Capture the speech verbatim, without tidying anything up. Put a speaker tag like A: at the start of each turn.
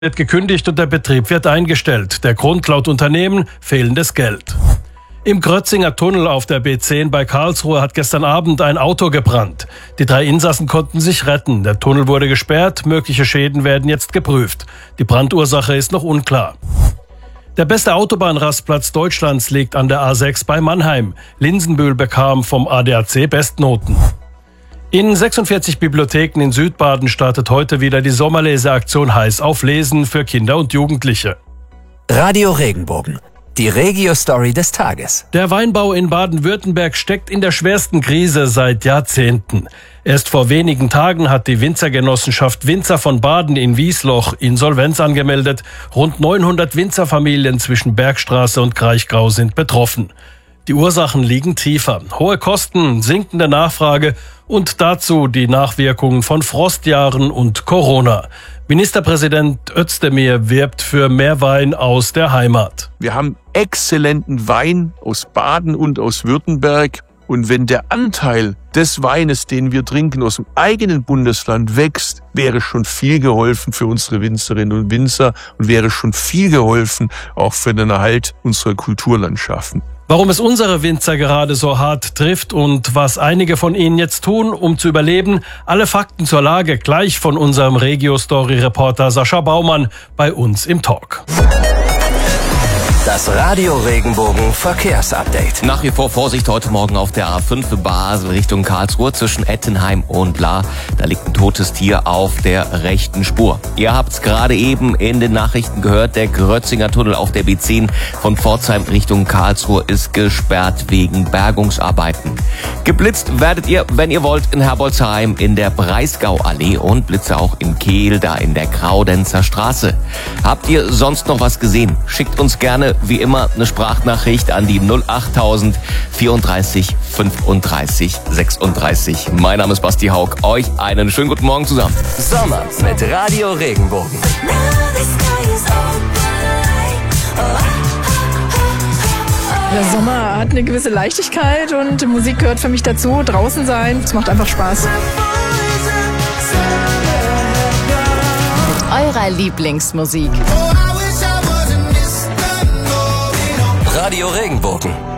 A: Wird gekündigt und der Betrieb wird eingestellt. Der Grund laut Unternehmen fehlendes Geld. Im Grötzinger Tunnel auf der B zehn bei Karlsruhe hat gestern Abend ein Auto gebrannt. Die drei Insassen konnten sich retten. Der Tunnel wurde gesperrt. Mögliche Schäden werden jetzt geprüft. Die Brandursache ist noch unklar. Der beste Autobahnrastplatz Deutschlands liegt an der A sechs bei Mannheim. Linsenbühl bekam vom A D A C Bestnoten. In sechsundvierzig Bibliotheken in Südbaden startet heute wieder die Sommerleseaktion Heiß auf Lesen für Kinder und Jugendliche.
B: Radio Regenbogen, die Regio-Story des Tages.
A: Der Weinbau in Baden-Württemberg steckt in der schwersten Krise seit Jahrzehnten. Erst vor wenigen Tagen hat die Winzergenossenschaft Winzer von Baden in Wiesloch Insolvenz angemeldet. Rund neunhundert Winzerfamilien zwischen Bergstraße und Kraichgau sind betroffen. Die Ursachen liegen tiefer. Hohe Kosten, sinkende Nachfrage und dazu die Nachwirkungen von Frostjahren und Corona. Ministerpräsident Özdemir wirbt für mehr Wein aus der Heimat.
C: Wir haben exzellenten Wein aus Baden und aus Württemberg. Und wenn der Anteil des Weines, den wir trinken, aus dem eigenen Bundesland wächst, wäre schon viel geholfen für unsere Winzerinnen und Winzer und wäre schon viel geholfen auch für den Erhalt unserer Kulturlandschaften.
A: Warum es unsere Winzer gerade so hart trifft und was einige von ihnen jetzt tun, um zu überleben, alle Fakten zur Lage gleich von unserem Regio-Story-Reporter Sascha Baumann bei uns im Talk.
B: Das Radio Regenbogen Verkehrsupdate.
D: Nach wie vor Vorsicht heute Morgen auf der A fünf Basel Richtung Karlsruhe zwischen Ettenheim und Lahr. Da liegt ein totes Tier auf der rechten Spur. Ihr habt's gerade eben in den Nachrichten gehört, der Grötzinger Tunnel auf der B zehn von Pforzheim Richtung Karlsruhe ist gesperrt wegen Bergungsarbeiten. Geblitzt werdet ihr, wenn ihr wollt, in Herbolzheim in der Breisgauallee und Blitze auch in Kehl, da in der Graudenzer Straße. Habt ihr sonst noch was gesehen? Schickt uns gerne wie immer eine Sprachnachricht an die null achttausend vierunddreißig fünfunddreißig sechsunddreißig. Mein Name ist Basti Haug. Euch einen schönen guten Morgen zusammen.
B: Sommer mit Radio Regenbogen.
E: Der Sommer hat eine gewisse Leichtigkeit und Musik gehört für mich dazu. Draußen sein, es macht einfach Spaß.
F: Mit eurer Lieblingsmusik.
B: Radio Regenbogen.